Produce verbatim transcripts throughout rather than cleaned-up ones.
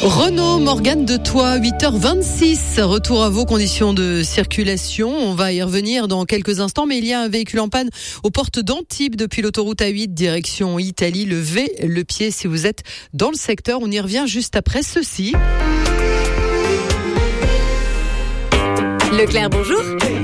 Renaud, Morgane de Toit, huit heures vingt-six. Retour à vos conditions de circulation. On va y revenir dans quelques instants, mais il y a un véhicule en panne aux portes d'Antibes depuis l'autoroute A huit, direction Italie. Levez le pied si vous êtes dans le secteur. On y revient juste après ceci. Leclerc, bonjour.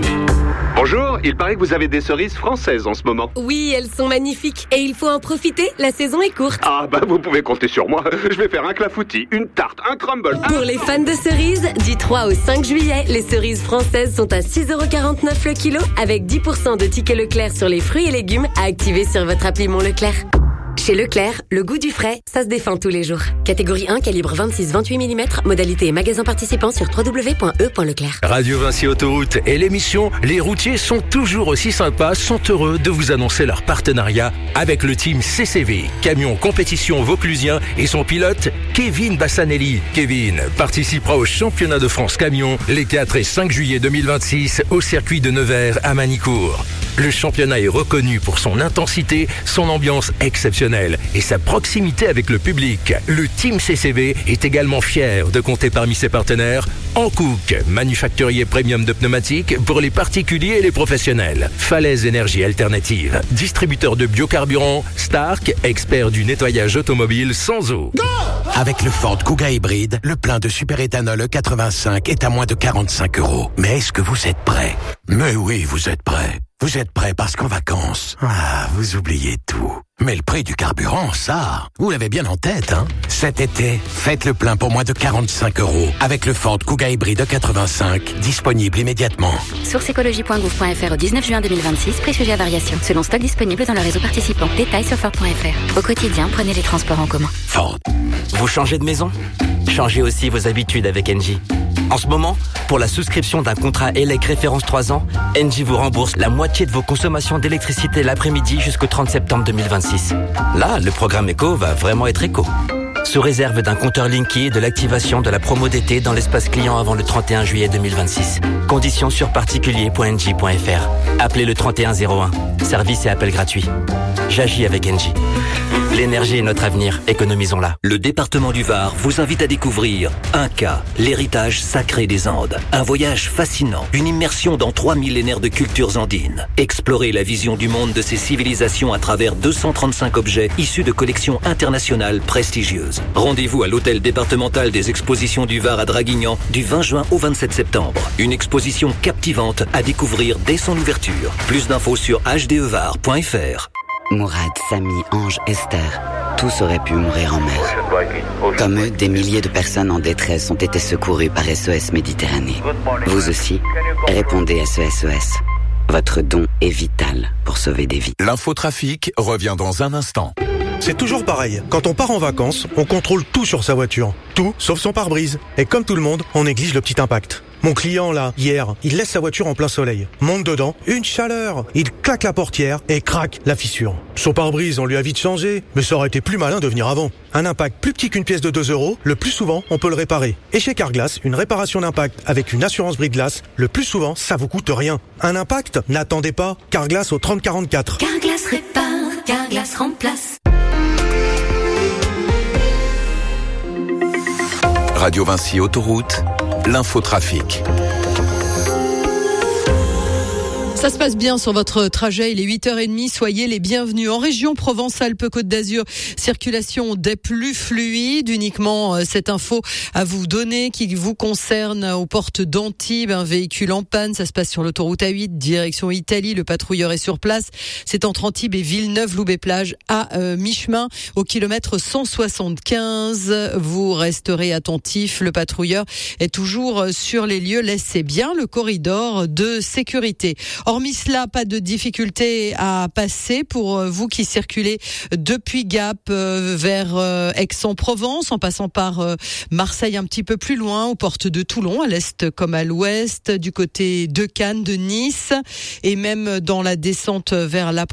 Bonjour, il paraît que vous avez des cerises françaises en ce moment. Oui, elles sont magnifiques et il faut en profiter, la saison est courte. Ah bah vous pouvez compter sur moi, je vais faire un clafoutis, une tarte, un crumble. Pour les fans de cerises, du trois au cinq juillet, les cerises françaises sont à six euros quarante-neuf le kilo avec dix pour cent de tickets Leclerc sur les fruits et légumes à activer sur votre appli Mon Leclerc. Chez Leclerc, le goût du frais, ça se défend tous les jours. Catégorie un, calibre vingt-six vingt-huit millimètres, modalité et magasin participant sur w w w point e point leclerc. Radio Vinci Autoroute et l'émission Les routiers sont toujours aussi sympas, sont heureux de vous annoncer leur partenariat avec le team C C V, camion compétition vauclusien et son pilote Kevin Bassanelli. Kevin participera au championnat de France camion les quatre et cinq juillet deux mille vingt-six au circuit de Nevers à Manicourt. Le championnat est reconnu pour son intensité, son ambiance exceptionnelle et sa proximité avec le public. Le Team C C V est également fier de compter parmi ses partenaires Hankook, manufacturier premium de pneumatiques pour les particuliers et les professionnels. Falaise Énergie Alternative, distributeur de biocarburant. Stark, expert du nettoyage automobile sans eau. Go! Avec le Ford Kuga hybride, le plein de superéthanol E quatre-vingt-cinq est à moins de quarante-cinq euros. Mais est-ce que vous êtes prêts? Mais oui, vous êtes prêts. Vous êtes prêts parce qu'en vacances, ah, vous oubliez tout. Mais le prix du carburant, ça, vous l'avez bien en tête, hein? Cet été, faites le plein pour moins de quarante-cinq euros avec le Ford Kuga hybride E quatre-vingt-cinq, disponible immédiatement. Source écologie point gouv point f r au dix-neuf juin deux mille vingt-six, prix sujet à variation. Selon stock disponible dans le réseau participant. Détails sur Ford point f r. Au quotidien, prenez les transports en commun. Ford. Vous changez de maison? Changez aussi vos habitudes avec Engie. En ce moment, pour la souscription d'un contrat E L E C référence trois ans, Engie vous rembourse la moitié de vos consommations d'électricité l'après-midi jusqu'au trente septembre deux mille vingt-six. Là, le programme éco va vraiment être éco. Sous réserve d'un compteur Linky et de l'activation de la promo d'été dans l'espace client avant le trente et un juillet deux mille vingt-six. Conditions sur particulier point engie point f r. Appelez le trente et un zéro un. Service et appel gratuit. J'agis avec Engie. L'énergie est notre avenir, économisons-la. Le département du Var vous invite à découvrir Inca, l'héritage sacré des Andes. Un voyage fascinant, une immersion dans trois millénaires de cultures andines. Explorez la vision du monde de ces civilisations à travers deux cent trente-cinq objets issus de collections internationales prestigieuses. Rendez-vous à l'hôtel départemental des expositions du Var à Draguignan du vingt juin au vingt-sept septembre. Une exposition captivante à découvrir dès son ouverture. Plus d'infos sur h d e var point f r. Mourad, Samy, Ange, Esther, tous auraient pu mourir en mer. Comme eux, des milliers de personnes en détresse ont été secourues par S O S Méditerranée. Vous aussi, répondez à ce S O S. Votre don est vital pour sauver des vies. L'infotrafic revient dans un instant. C'est toujours pareil. Quand on part en vacances, on contrôle tout sur sa voiture. Tout, sauf son pare-brise. Et comme tout le monde, on néglige le petit impact. Mon client, là, hier, il laisse sa voiture en plein soleil. Monte dedans, une chaleur. Il claque la portière et craque la fissure. Son pare-brise, on lui a vite changé, mais ça aurait été plus malin de venir avant. Un impact plus petit qu'une pièce de deux euros, le plus souvent, on peut le réparer. Et chez Carglass, une réparation d'impact avec une assurance brise-glace, le plus souvent, ça vous coûte rien. Un impact? N'attendez pas. Carglass au trente quarante-quatre. Carglass répare, Carglass remplace. Radio Vinci Autoroute, l'infotrafic. Ça se passe bien sur votre trajet, il est huit heures trente, soyez les bienvenus. En région Provence-Alpes-Côte d'Azur, circulation des plus fluides, uniquement cette info à vous donner qui vous concerne aux portes d'Antibes, un véhicule en panne, ça se passe sur l'autoroute A huit, direction Italie, le patrouilleur est sur place, c'est entre Antibes et Villeneuve-Loubet-Plage à euh, mi-chemin, au kilomètre cent soixante-quinze, vous resterez attentifs, le patrouilleur est toujours sur les lieux, laissez bien le corridor de sécurité. Hormis cela, pas de difficulté à passer pour vous qui circulez depuis Gap euh, vers euh, Aix-en-Provence, en passant par euh, Marseille un petit peu plus loin, aux portes de Toulon, à l'est comme à l'ouest, du côté de Cannes, de Nice, et même dans la descente vers la